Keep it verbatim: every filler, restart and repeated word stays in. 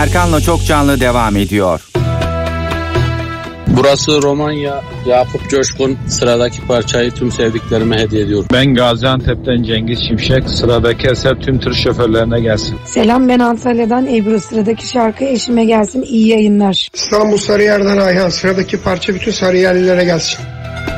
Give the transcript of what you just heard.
Erkan'la Çok Canlı devam ediyor. Burası Romanya. Yakup Coşkun. Sıradaki parçayı tüm sevdiklerime hediye ediyorum. Ben Gaziantep'ten Cengiz Şimşek. Sıradaki eser tüm tır şoförlerine gelsin. Selam, ben Antalya'dan Ebru. Sıradaki şarkı eşime gelsin. İyi yayınlar. İstanbul Sarıyer'den Ayhan. Sıradaki parça bütün Sarıyerlilere gelsin.